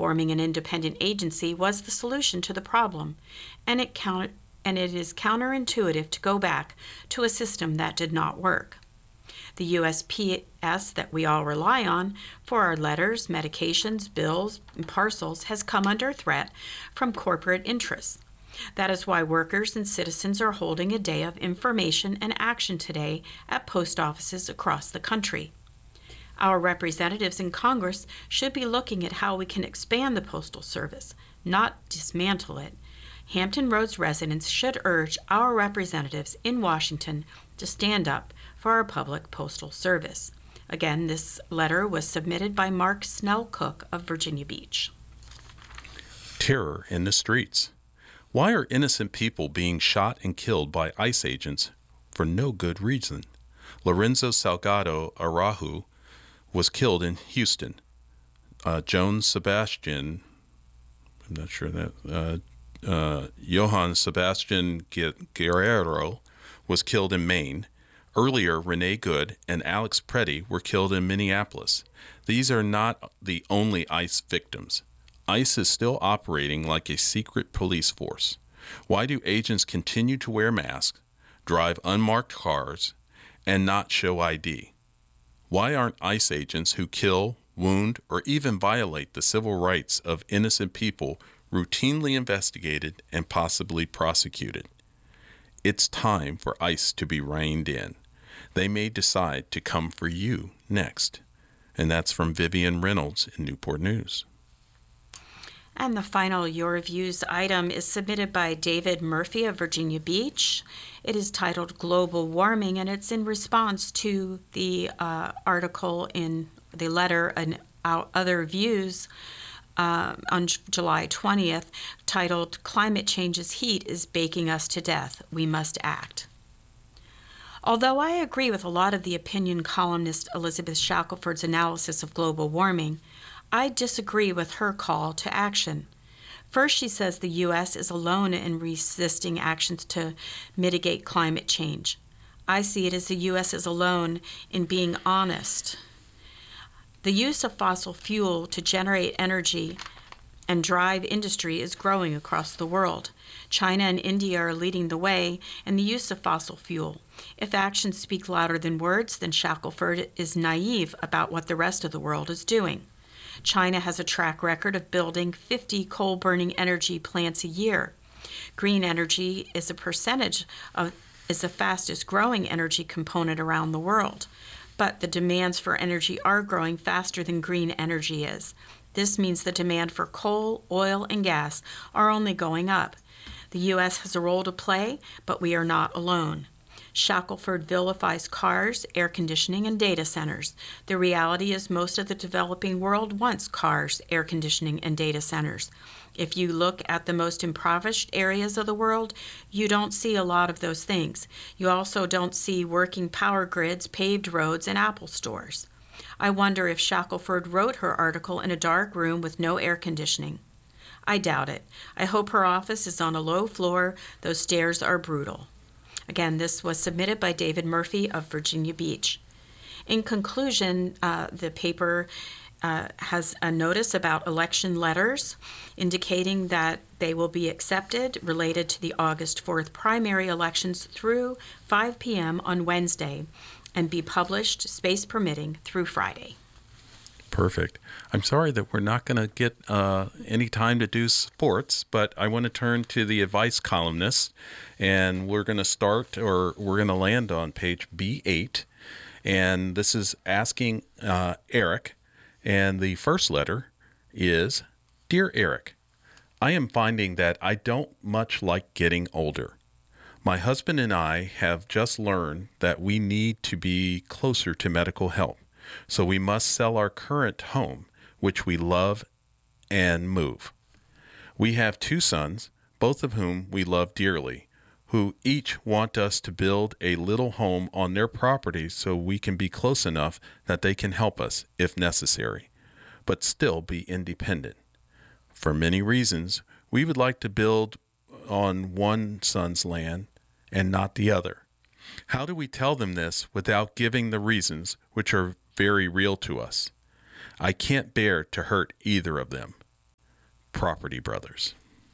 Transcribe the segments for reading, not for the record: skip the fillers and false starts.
forming an independent agency was the solution to the problem, and it is counterintuitive to go back to a system that did not work. The USPS that we all rely on for our letters, medications, bills, and parcels has come under threat from corporate interests. That is why workers and citizens are holding a day of information and action today at post offices across the country. Our representatives in Congress should be looking at how we can expand the Postal Service, not dismantle it. Hampton Roads residents should urge our representatives in Washington to stand up for our public postal service. Again, this letter was submitted by Mark Snell Cook of Virginia Beach. Terror in the streets. Why are innocent people being shot and killed by ICE agents for no good reason? Lorenzo Salgado Araujo was killed in Houston. Johann Sebastian Guerrero was killed in Maine. Earlier, Renee Good and Alex Preddy were killed in Minneapolis. These are not the only ICE victims. ICE is still operating like a secret police force. Why do agents continue to wear masks, drive unmarked cars, and not show ID? Why aren't ICE agents who kill, wound, or even violate the civil rights of innocent people routinely investigated and possibly prosecuted? It's time for ICE to be reined in. They may decide to come for you next. And that's from Vivian Reynolds in Newport News. And the final Your Views item is submitted by David Murphy of Virginia Beach. It is titled Global Warming, and it's in response to the article in the letter and Other Views on July 20th, titled Climate Change's Heat is Baking Us to Death. We Must Act. Although I agree with a lot of the opinion columnist Elizabeth Shackelford's analysis of global warming, I disagree with her call to action. First, she says the U.S. is alone in resisting actions to mitigate climate change. I see it as the U.S. is alone in being honest. The use of fossil fuel to generate energy and drive industry is growing across the world. China and India are leading the way in the use of fossil fuel. If actions speak louder than words, then Shackelford is naive about what the rest of the world is doing. China has a track record of building 50 coal-burning energy plants a year. Green energy is the fastest growing energy component around the world. But the demands for energy are growing faster than green energy is. This means the demand for coal, oil, and gas are only going up. The U.S. has a role to play, but we are not alone. Shackelford vilifies cars, air conditioning, and data centers. The reality is most of the developing world wants cars, air conditioning, and data centers. If you look at the most impoverished areas of the world, you don't see a lot of those things. You also don't see working power grids, paved roads, and Apple stores. I wonder if Shackelford wrote her article in a dark room with no air conditioning. I doubt it. I hope her office is on a low floor. Those stairs are brutal. Again, this was submitted by David Murphy of Virginia Beach. In conclusion, the paper has a notice about election letters indicating that they will be accepted related to the August 4th primary elections through 5 p.m. on Wednesday and be published, space permitting, through Friday. Perfect. I'm sorry that we're not going to get any time to do sports, but I want to turn to the advice columnist, and we're going to land on page B8, and this is asking Eric, and the first letter is, Dear Eric, I am finding that I don't much like getting older. My husband and I have just learned that we need to be closer to medical help. So we must sell our current home, which we love, and move. We have 2 sons, both of whom we love dearly, who each want us to build a little home on their property so we can be close enough that they can help us if necessary, but still be independent. For many reasons, we would like to build on one son's land and not the other. How do we tell them this without giving the reasons, which are very real to us? I can't bear to hurt either of them. Property Brothers.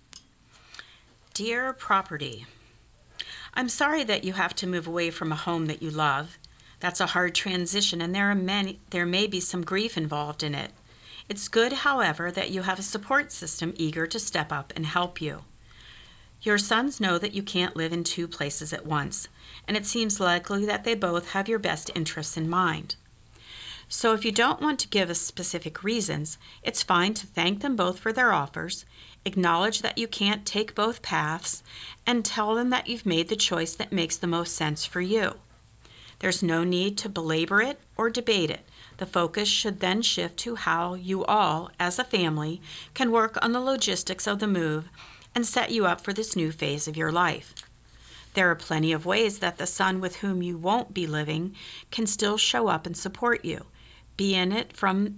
Dear Property, I'm sorry that you have to move away from a home that you love. That's a hard transition, and there may be some grief involved in it. It's good, however, that you have a support system eager to step up and help you. Your sons know that you can't live in two places at once, and it seems likely that they both have your best interests in mind. So if you don't want to give us specific reasons, it's fine to thank them both for their offers, acknowledge that you can't take both paths, and tell them that you've made the choice that makes the most sense for you. There's no need to belabor it or debate it. The focus should then shift to how you all, as a family, can work on the logistics of the move and set you up for this new phase of your life. There are plenty of ways that the son with whom you won't be living can still show up and support you, be in it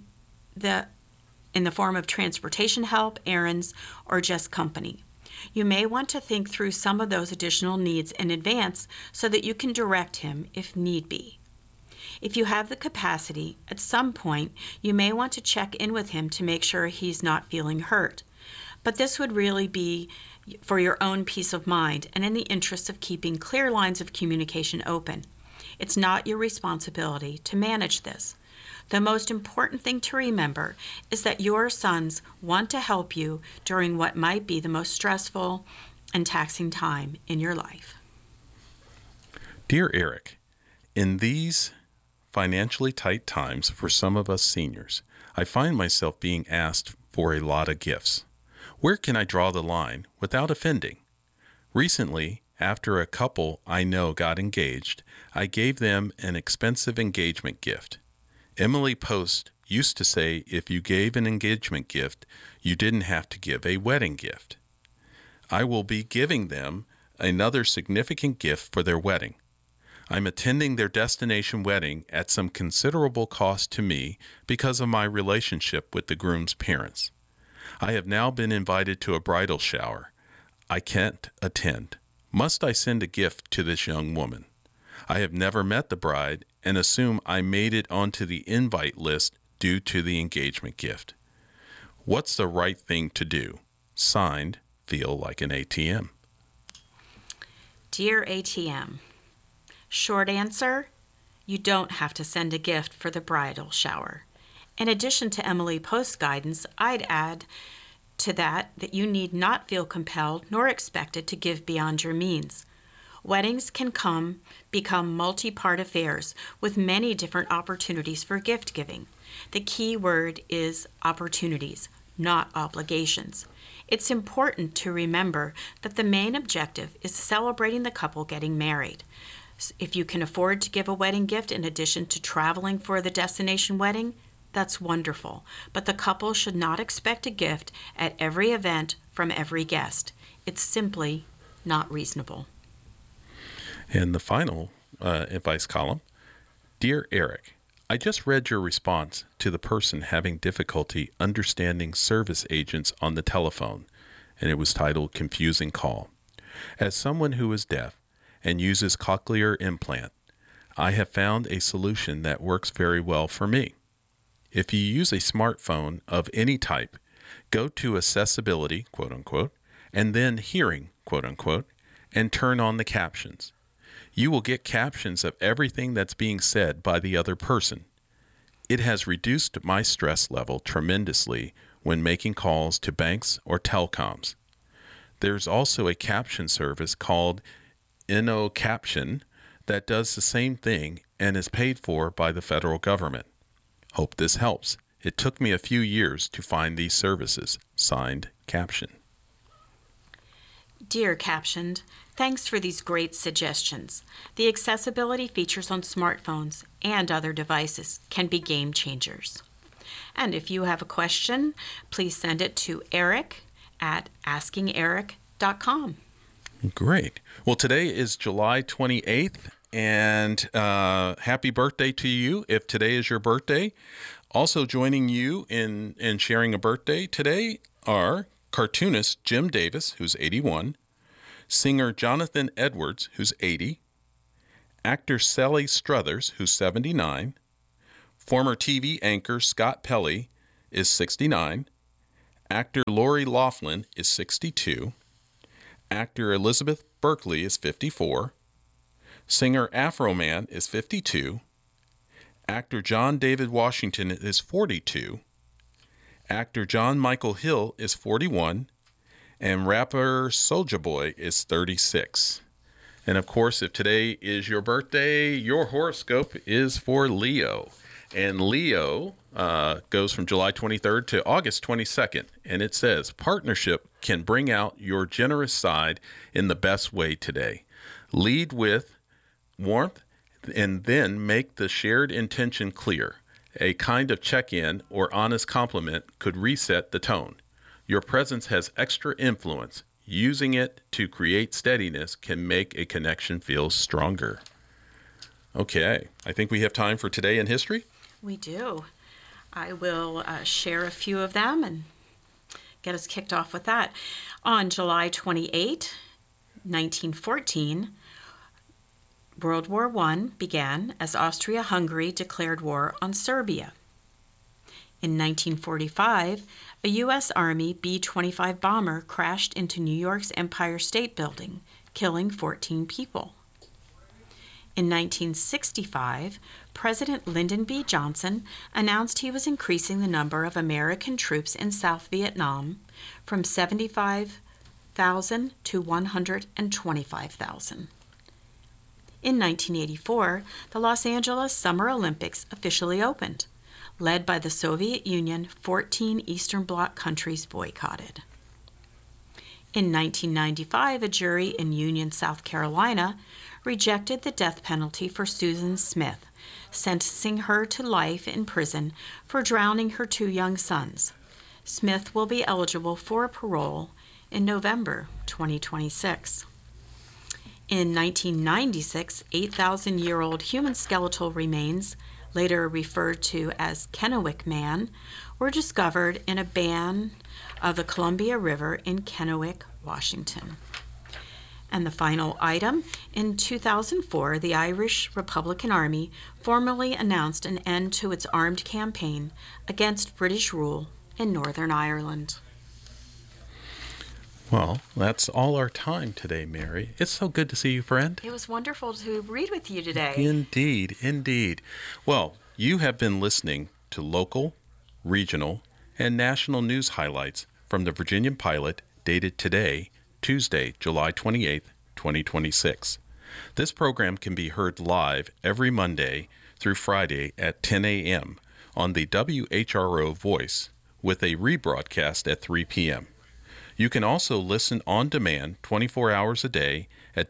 in the form of transportation help, errands, or just company. You may want to think through some of those additional needs in advance so that you can direct him if need be. If you have the capacity, at some point, you may want to check in with him to make sure he's not feeling hurt. But this would really be for your own peace of mind and in the interest of keeping clear lines of communication open. It's not your responsibility to manage this. The most important thing to remember is that your sons want to help you during what might be the most stressful and taxing time in your life. Dear Eric, in these financially tight times for some of us seniors, I find myself being asked for a lot of gifts. Where can I draw the line without offending? Recently, after a couple I know got engaged, I gave them an expensive engagement gift. Emily Post used to say if you gave an engagement gift, you didn't have to give a wedding gift. I will be giving them another significant gift for their wedding. I'm attending their destination wedding at some considerable cost to me because of my relationship with the groom's parents. I have now been invited to a bridal shower. I can't attend. Must I send a gift to this young woman? I have never met the bride and assume I made it onto the invite list due to the engagement gift. What's the right thing to do? Signed, Feel Like an ATM. Dear ATM, short answer, you don't have to send a gift for the bridal shower. In addition to Emily Post's guidance, I'd add to that you need not feel compelled nor expected to give beyond your means. Weddings can become multi-part affairs with many different opportunities for gift giving. The key word is opportunities, not obligations. It's important to remember that the main objective is celebrating the couple getting married. If you can afford to give a wedding gift in addition to traveling for the destination wedding, that's wonderful. But the couple should not expect a gift at every event from every guest. It's simply not reasonable. And the final advice column, Dear Eric, I just read your response to the person having difficulty understanding service agents on the telephone, and it was titled Confusing Call. As someone who is deaf and uses cochlear implant, I have found a solution that works very well for me. If you use a smartphone of any type, go to accessibility, quote unquote, and then hearing, quote unquote, and turn on the captions. You will get captions of everything that's being said by the other person. It has reduced my stress level tremendously when making calls to banks or telecoms. There's also a caption service called InnoCaption that does the same thing and is paid for by the federal government. Hope this helps. It took me a few years to find these services. Signed, Caption. Dear Captioned, thanks for these great suggestions. The accessibility features on smartphones and other devices can be game changers. And if you have a question, please send it to eric@askingeric.com. Great. Well, today is July 28th, and happy birthday to you if today is your birthday. Also joining you in sharing a birthday today are cartoonist Jim Davis, who's 81, singer Jonathan Edwards, who's 80, actor Sally Struthers, who's 79, former TV anchor Scott Pelley is 69, Actor Lori Loughlin is 62. Actor Elizabeth Berkley is 54. Singer Afroman is 52. Actor John David Washington is 42. Actor John Michael Hill is 41. And rapper Soulja Boy is 36. And of course, if today is your birthday, your horoscope is for Leo. And Leo goes from July 23rd to August 22nd. And it says, partnership can bring out your generous side in the best way today. Lead with warmth and then make the shared intention clear. A kind of check-in or honest compliment could reset the tone. Your presence has extra influence. Using it to create steadiness can make a connection feel stronger. Okay, I think we have time for Today in History. We do. I will share a few of them and get us kicked off with that. On July 28, 1914, World War I began as Austria-Hungary declared war on Serbia. In 1945, a U.S. Army B-25 bomber crashed into New York's Empire State Building, killing 14 people. In 1965, President Lyndon B. Johnson announced he was increasing the number of American troops in South Vietnam from 75,000 to 125,000. In 1984, the Los Angeles Summer Olympics officially opened. Led by the Soviet Union, 14 Eastern Bloc countries boycotted. In 1995, a jury in Union, South Carolina, rejected the death penalty for Susan Smith, sentencing her to life in prison for drowning her 2 young sons. Smith will be eligible for parole in November 2026. In 1996, 8,000-year-old human skeletal remains, later referred to as Kennewick Man, were discovered in a ban of the Columbia River in Kennewick, Washington. And the final item, in 2004, the Irish Republican Army formally announced an end to its armed campaign against British rule in Northern Ireland. Well, that's all our time today, Mary. It's so good to see you, friend. It was wonderful to read with you today. Indeed, indeed. Well, you have been listening to local, regional, and national news highlights from the Virginian Pilot, dated today, Tuesday, July 28th, 2026. This program can be heard live every Monday through Friday at 10 a.m. on the WHRO Voice, with a rebroadcast at 3 p.m. You can also listen on demand 24 hours a day at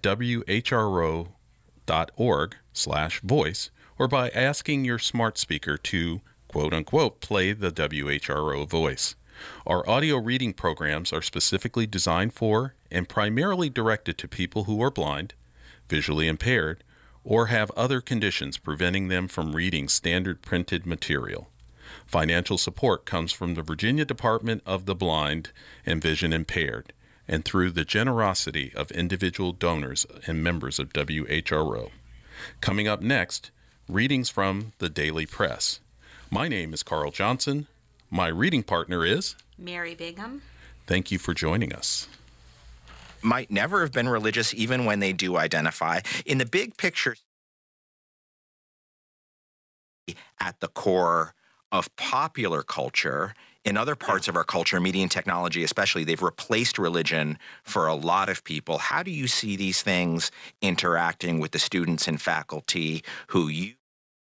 whro.org/voice, or by asking your smart speaker to, quote-unquote, play the WHRO Voice. Our audio reading programs are specifically designed for and primarily directed to people who are blind, visually impaired, or have other conditions preventing them from reading standard printed material. Financial support comes from the Virginia Department of the Blind and Vision Impaired, and through the generosity of individual donors and members of WHRO. Coming up next, readings from the Daily Press. My name is Carl Johnson. My reading partner is Mary Bingham. Thank you for joining us. Might never have been religious even when they do identify. In the big picture, at the core of popular culture, in other parts of our culture, media and technology especially, they've replaced religion for a lot of people. How do you see these things interacting with the students and faculty who you